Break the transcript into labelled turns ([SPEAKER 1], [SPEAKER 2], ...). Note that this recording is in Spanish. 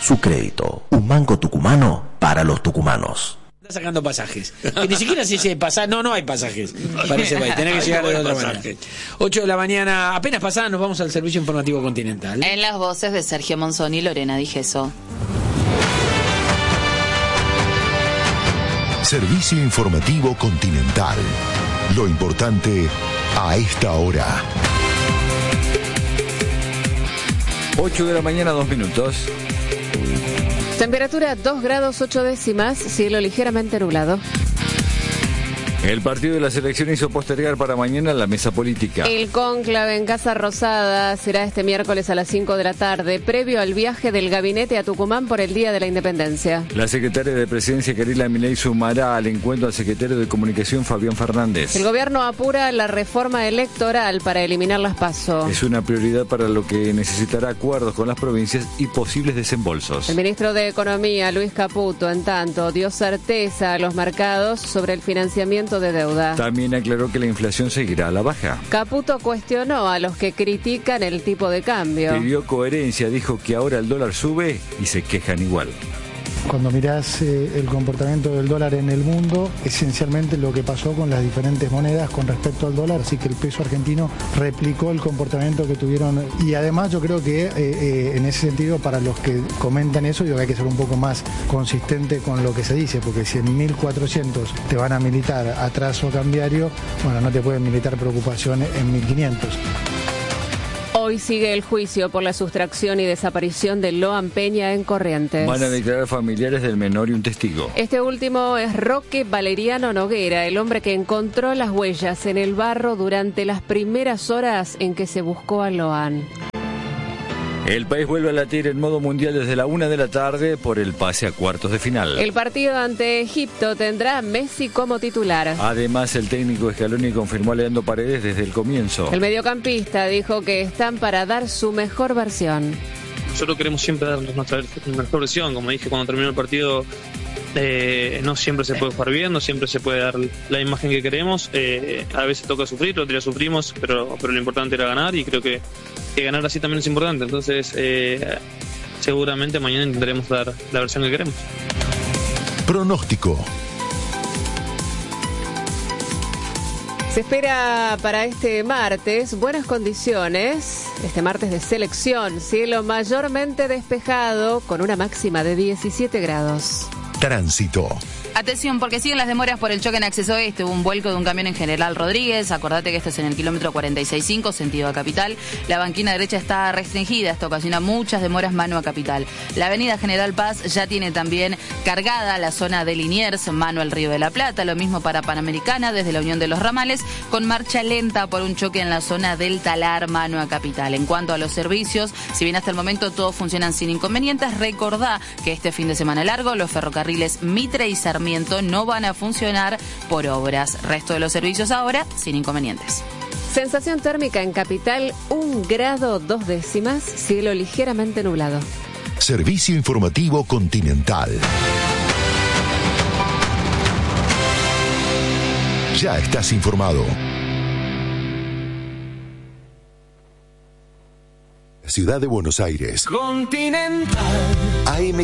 [SPEAKER 1] su crédito. Un banco tucumano para los tucumanos.
[SPEAKER 2] Está sacando pasajes. Que ni siquiera se dice pasaje. No hay pasajes para ese país. Tenés que llegar de otra manera. 8 de la mañana, apenas pasada, nos vamos al servicio informativo continental.
[SPEAKER 3] En las voces de Sergio Monzón y Lorena Digeso.
[SPEAKER 4] Servicio informativo continental. Lo importante a esta hora.
[SPEAKER 5] 8 de la mañana, 2 minutos.
[SPEAKER 6] Temperatura 2 grados 8 décimas, cielo ligeramente nublado.
[SPEAKER 5] El partido de la selección hizo postergar para mañana la mesa política.
[SPEAKER 6] El cónclave en Casa Rosada será este miércoles a las 5 de la tarde, previo al viaje del gabinete a Tucumán por el Día de la Independencia.
[SPEAKER 5] La secretaria de Presidencia, Karila Milei, sumará al encuentro al secretario de Comunicación, Fabián Fernández.
[SPEAKER 6] El gobierno apura la reforma electoral para eliminar las PASO.
[SPEAKER 5] Es una prioridad para lo que necesitará acuerdos con las provincias y posibles desembolsos.
[SPEAKER 6] El ministro de Economía, Luis Caputo, en tanto, dio certeza a los mercados sobre el financiamiento de deuda.
[SPEAKER 5] También aclaró que la inflación seguirá a la baja.
[SPEAKER 6] Caputo cuestionó a los que critican el tipo de cambio.
[SPEAKER 5] Pidió coherencia, dijo que ahora el dólar sube y se quejan igual.
[SPEAKER 7] Cuando mirás el comportamiento del dólar en el mundo, esencialmente lo que pasó con las diferentes monedas con respecto al dólar, así que el peso argentino replicó el comportamiento que tuvieron. Y además yo creo que en ese sentido, para los que comentan eso, yo creo que hay que ser un poco más consistente con lo que se dice, porque si en 1400 te van a militar atraso cambiario, bueno, no te pueden militar preocupación en 1500.
[SPEAKER 6] Hoy sigue el juicio por la sustracción y desaparición de Loan Peña en Corrientes.
[SPEAKER 5] Van a declarar familiares del menor y un testigo.
[SPEAKER 6] Este último es Roque Valeriano Noguera, el hombre que encontró las huellas en el barro durante las primeras horas en que se buscó a Loan.
[SPEAKER 5] El país vuelve a latir en modo mundial desde la 1 de la tarde por el pase a cuartos de final.
[SPEAKER 6] El partido ante Egipto tendrá a Messi como titular.
[SPEAKER 5] Además, el técnico Scaloni confirmó a Leandro Paredes desde el comienzo.
[SPEAKER 6] El mediocampista dijo que están para dar su mejor versión.
[SPEAKER 8] Nosotros queremos siempre dar nuestra mejor versión. Como dije, cuando terminó el partido, no siempre se puede jugar bien, no siempre se puede dar la imagen que queremos. A veces toca sufrir, otros días sufrimos, pero lo importante era ganar, y creo que ganar así también es importante. Entonces seguramente mañana intentaremos dar la versión que queremos.
[SPEAKER 4] Pronóstico.
[SPEAKER 6] Se espera para este martes buenas condiciones, este martes de selección, cielo mayormente despejado con una máxima de 17 grados.
[SPEAKER 4] Tránsito.
[SPEAKER 3] Atención, porque siguen las demoras por el choque en acceso este. Hubo un vuelco de un camión en General Rodríguez. Acordate que esto es en el kilómetro 46.5, sentido a Capital. La banquina derecha está restringida. Esto ocasiona muchas demoras mano a Capital. La avenida General Paz ya tiene también cargada la zona de Liniers, mano al Río de la Plata. Lo mismo para Panamericana, desde la Unión de los Ramales, con marcha lenta por un choque en la zona del Talar, mano a Capital. En cuanto a los servicios, si bien hasta el momento todos funcionan sin inconvenientes, recordá que este fin de semana largo los ferrocarriles Mitre y Sarmiento no van a funcionar por obras. Resto de los servicios ahora sin inconvenientes.
[SPEAKER 6] Sensación térmica en Capital, 1 grado 2 décimas, cielo ligeramente nublado.
[SPEAKER 4] Servicio informativo continental. Ya estás informado. Ciudad de Buenos Aires.
[SPEAKER 9] Continental.
[SPEAKER 4] AM